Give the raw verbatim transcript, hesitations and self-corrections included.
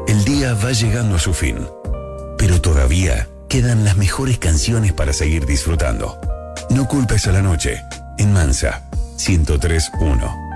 El día va llegando a su fin, pero todavía quedan las mejores canciones para seguir disfrutando. No culpes a la noche, en Mansa ciento tres punto uno.